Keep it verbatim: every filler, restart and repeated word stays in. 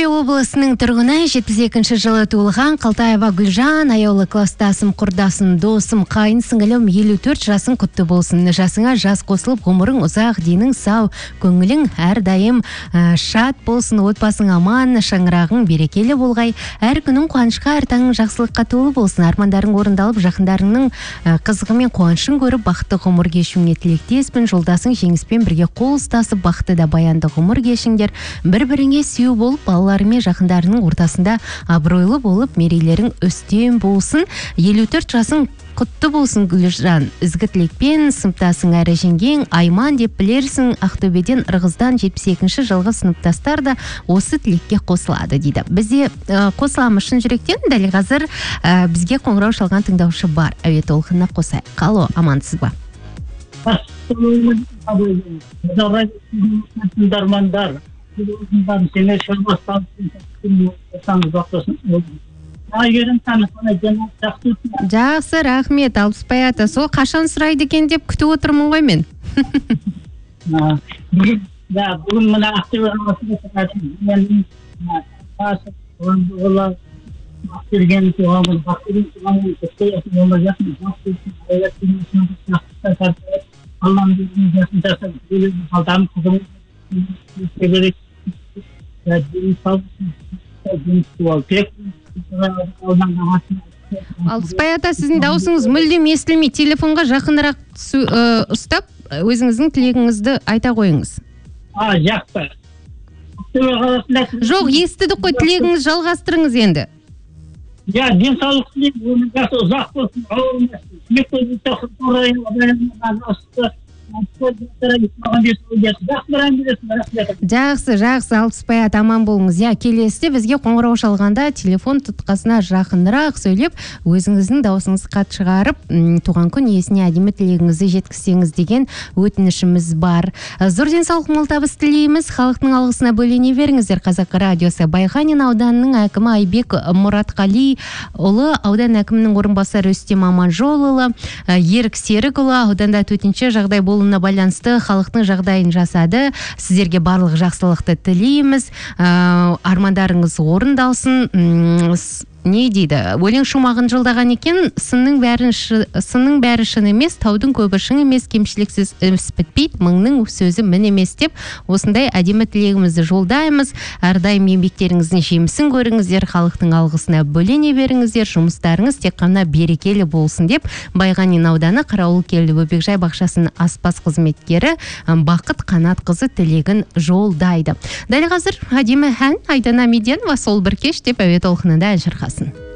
облысының тұрғыны жетпіс екінші жылы туылған Қалтаева Гүлжан, аяулы кластасым, құрдасым, досым, қайын сіңілім елу төрт жасың құтты болсын. Жасыңа жас қосылып, ғұмырың ұзақ, денің сау, көңілің әрдайым ә, шат болсын, отбасың аман, шаңырағың берекелі болғай. Әр күнің қуанышқа, әр таңың жақсылыққа толы болсын. Армандарың орындалып, жақындарыңның ә, қызығы мен қуанышын көріп, бақытты ғұмыр кешуіңе тілектеспін. Жолдасың жеңіспен бірге қол ұстасып, бақытты да баянды ғұмыр кешіңдер. Бір-біріңе сүйеу болып, балаларымен жақындарының ортасында абыройлы болып, мерейлерің өстем болсын. елу төрт жасың құтты болсын Гүлжан. Ізгі тілекпен сыныптасың әрі жеңгең Айман деп білерсің. Ақтөбеден Ырғыздан жетпіс екінші жылғы сыныптастар да осы тілекке қосылады дейді. Бізде ә, қосыламыз шын жүректен. Дәл қазір ә, бізге қоңырау шалған тыңдаушы бар. Әуе толқынына қосайық. Алло, амансыз ба? Тыңдармандар, сені шырбастан жақсы, рахмет. Алпысбай ата, сол қашан сұрайды екен деп күтіп отырмын ғой мен. Бүгін мына Ақтөбе қаласында мен Бақберген туғанмын, Бақберген туғанмын, көптен олар жақын, Аллам біздің жасын жасап, қалдам қызым, керек, Алпысбай ата, сіздің даусыңыз мүлдем естілмей, телефонға жақынырақ ұстап, өзіңіздің тілегіңізді айта қойыңыз. А, жақсы. Жоқ, естідік қой, тілегіңіз жалғастырыңыз енді. Я, денсаулық тілеймін, оның жасы ұзақ болсын, ауырмасын. Мектебі тоқып тұрайын, абайымын, жақсы, жақсы, Алпысбай ата, аман болыңыз. Я, келесіде бізге қоңырау шалғанда телефон тұтқасына жақынырақ сөйлеп, өзіңіздің даусыңыз қат шығарып, туған күн иесіне әдемі тілегіңізді жеткізсеңіз деген өтінішіміз бар. Зор денсаулық, мол табыс тілейміз. Халықтың алғысына бөлене беріңіздер. Қазақ радиосы. Байғанин ауданының әкімі Айбек Мұратқали ұлы, аудан әкімінің орынбасары Рүстем Аманжолұлы, Ерік Серікұлы ауданда төтенше жағдай болуына байланысты халықтың жағдайын жасады. Сіздерге барлық жақсылықты тілейміз. Армандарыңыз орындалсын. Не дейді? Өлең шумағын жылдаған екен, сынның бәрі сынның бәрі шын емес, таудың көбі шын емес, кемшіліксіз іс бітпейді, мыңның сөзі мін емес деп, осындай әдемі тілегімізді жолдаймыз. Әрдайым еңбектеріңіздің жемісін көріңіздер, халықтың алғысына бөлене беріңіздер, жұмыстарыңыз тек қана берекелі болсын деп, Байғанин ауданы Қарауылкелді бөбекжай бақшасының аспаз қызметкері Бақыт Қанатқызы тілегін жолдайды. Дәл қазір әдемі ән Айдана Меденова сол бір кеш деп әуе толқынында ән шырқасын.